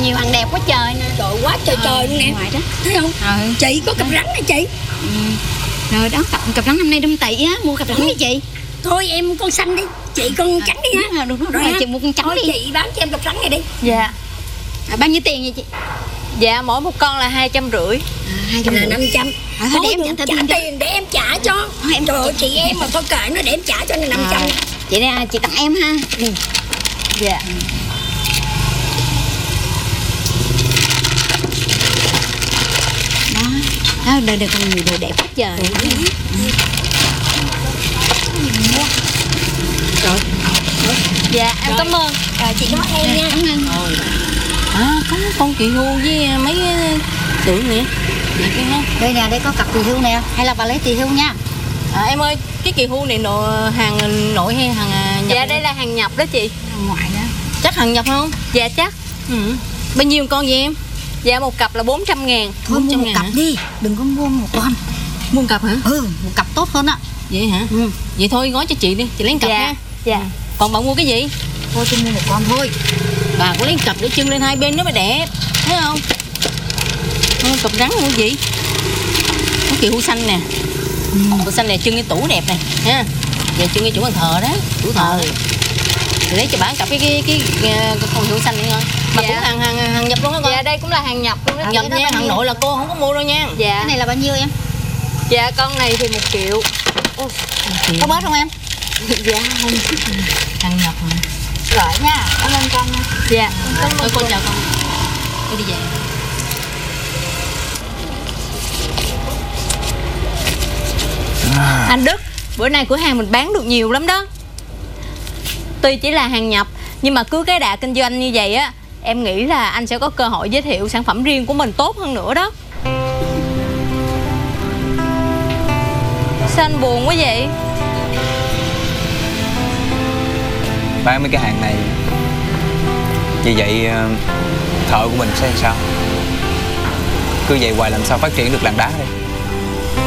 nhiều hàng đẹp quá trời nè. Trời quá trời trời luôn nè. Ngoài đó. Thấy không? Chị có cặp rắn nè chị. Rồi đó, cặp rắn năm nay đâm tị á, mua cặp rắn đi chị. Thôi em con xanh đi, chị con trắng đi ha. Đúng rồi, chị mua con trắng thôi đi. Chị bán cho em cặp rắn này đi. Dạ. Bao nhiêu tiền vậy chị? Dạ mỗi một con là 250. 200 là 500. Thôi để Thôi em trả trả tiền để em trả cho. em Trời ơi chị em mà thôi kệ nó để em trả cho nên 500. Chị đây chị tặng em ha. Dạ. Đó, đây được con nhiều đồ đẹp quá trời. Rồi. Dạ em cảm ơn. Rồi chị cảm ơn em nha. Cảm ơn. Có con chị Hương với mấy tượng nè. Đẹp cái ha. Đây nè, đây có cặp tỳ hưu nè. Hay là bà lấy tỳ hưu nha. Em ơi, cái kỳ hưu này hàng nội hay hàng nhập? Dạ đây là hàng nhập đó chị. Ngoại đó. Chắc hàng nhập không? Dạ chắc. Bao nhiêu con vậy em? Dạ một cặp là 400.000. Thôi mua một cặp hả? đi, đừng có mua một con. Mua một cặp hả? Một cặp tốt hơn á. Vậy hả? Vậy thôi gói cho chị đi, chị lấy một cặp Dạ. nha. Dạ. Còn bạn mua cái gì? Thôi tôi mua một con thôi. Bà có lấy một cặp để trưng lên hai bên nó mới đẹp, thấy không? Cặp rắn mua gì? Có kỳ hưu xanh nè. Hưu xanh này trưng cái tủ đẹp này ha. Về trưng cái chỗ bàn thờ đó, tủ thờ. Thì lấy cho bà cặp cái con hưu xanh này thôi. Mà Dạ. cũng hàng nhập luôn đó con. Dạ đây cũng là hàng nhập luôn đó. Nhập nha, hàng nội là cô không có mua đâu nha. Dạ. Cái này là bao nhiêu em? Dạ con này thì 1 triệu. Có bớt không em? Dạ không. Hàng nhập mà. Rồi nha, cảm ơn con nha. Dạ. Thôi cô chào con. Tôi đi về. Anh Đức, bữa nay cửa hàng mình bán được nhiều lắm đó. Tuy chỉ là hàng nhập, nhưng mà cứ cái đà kinh doanh như vậy á, em nghĩ là anh sẽ có cơ hội giới thiệu sản phẩm riêng của mình tốt hơn nữa đó. Sao anh buồn quá vậy? Bán mấy cái hàng này như vậy thợ của mình sẽ làm sao? Cứ vậy hoài làm sao phát triển được làng đá đây?